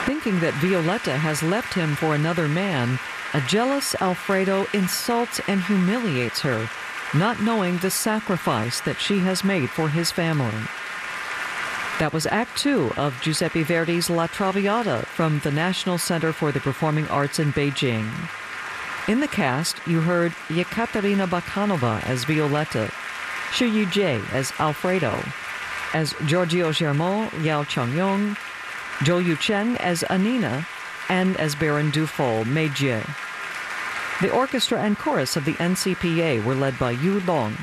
Thinking that Violetta has left him for another man, a jealous Alfredo insults and humiliates her, not knowing the sacrifice that she has made for his family. That was Act 2 of Giuseppe Verdi's La Traviata from the National Center for the Performing Arts in Beijing. In the cast, you heard Yekaterina Bakhanova as Violetta, Shi Yujie as Alfredo, as Giorgio Germont, Liao Changyong, Zhou Yuchen as Anina, and as Baron Dufol, Mei Jie. The orchestra and chorus of the NCPA were led by Yu Long.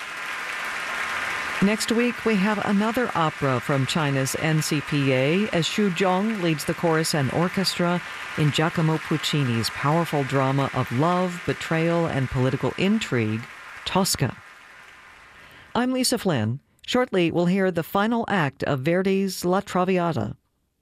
Next week, we have another opera from China's NCPA as Xu Zhong leads the chorus and orchestra in Giacomo Puccini's powerful drama of love, betrayal, and political intrigue, Tosca. I'm Lisa Flynn. Shortly, we'll hear the final act of Verdi's La Traviata.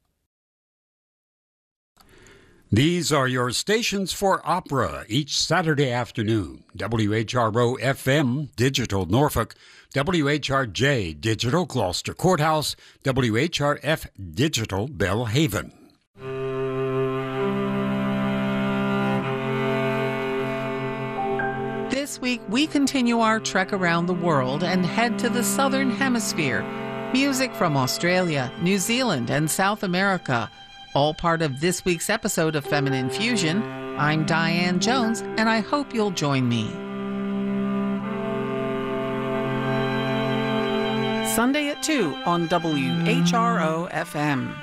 These are your stations for opera each Saturday afternoon. WHRO FM, Digital Norfolk, WHRJ, Digital Gloucester Courthouse, WHRF, Digital Belhaven. This week, we continue our trek around the world and head to the Southern Hemisphere. Music from Australia, New Zealand, and South America. All part of this week's episode of Feminine Fusion. I'm Diane Jones, and I hope you'll join me. Sunday at 2 on WHRO FM.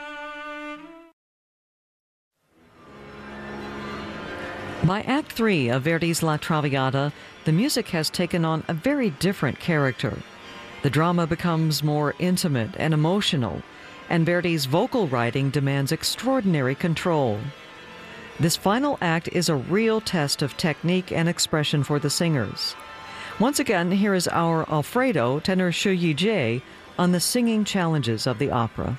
By Act 3 of Verdi's La Traviata, the music has taken on a very different character. The drama becomes more intimate and emotional, and Verdi's vocal writing demands extraordinary control. This final act is a real test of technique and expression for the singers. Once again, here is our Alfredo, tenor Shi Yijie, on the singing challenges of the opera.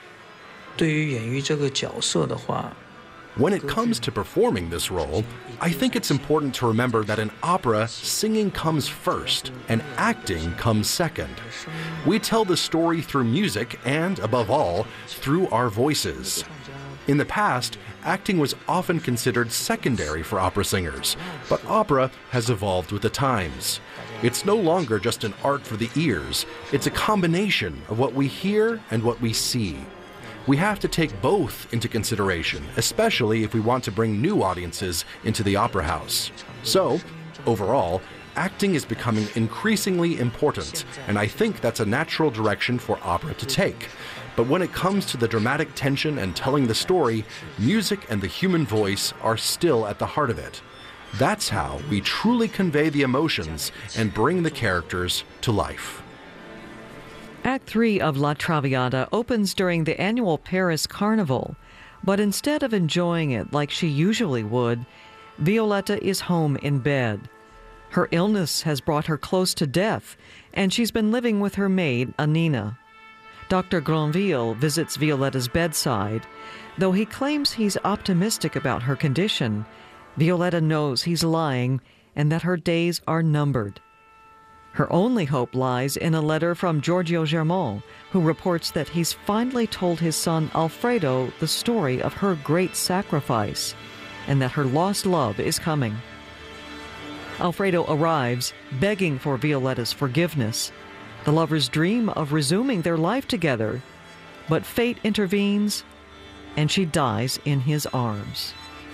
When it comes to performing this role, I think it's important to remember that in opera, singing comes first and acting comes second. We tell the story through music and, above all, through our voices. In the past, acting was often considered secondary for opera singers, but opera has evolved with the times. It's no longer just an art for the ears, it's a combination of what we hear and what we see. We have to take both into consideration, especially if we want to bring new audiences into the opera house. So, overall, acting is becoming increasingly important, and I think that's a natural direction for opera to take. But when it comes to the dramatic tension and telling the story, music and the human voice are still at the heart of it. That's how we truly convey the emotions and bring the characters to life. Act 3 of La Traviata opens during the annual Paris Carnival, but instead of enjoying it like she usually would, Violetta is home in bed. Her illness has brought her close to death, and she's been living with her maid, Anina. Dr. Granville visits Violetta's bedside. Though he claims he's optimistic about her condition, Violetta knows he's lying and that her days are numbered. Her only hope lies in a letter from Giorgio Germont, who reports that he's finally told his son Alfredo the story of her great sacrifice, and that her lost love is coming. Alfredo arrives, begging for Violetta's forgiveness. The lovers dream of resuming their life together, but fate intervenes, and she dies in his arms.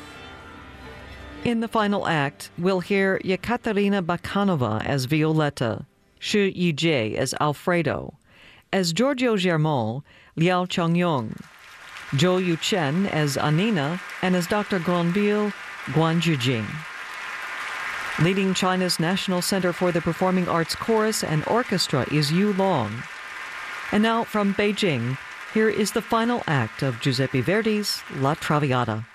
In the final act, we'll hear Yekaterina Bakhanova as Violetta, Shi Yijie as Alfredo, as Giorgio Germont, Liao Changyong, Zhou Yuchen as Anina, and as Dr. Granville, Guan Zhijing. Leading China's National Center for the Performing Arts Chorus and Orchestra is Yu Long. And now from Beijing, here is the final act of Giuseppe Verdi's La Traviata.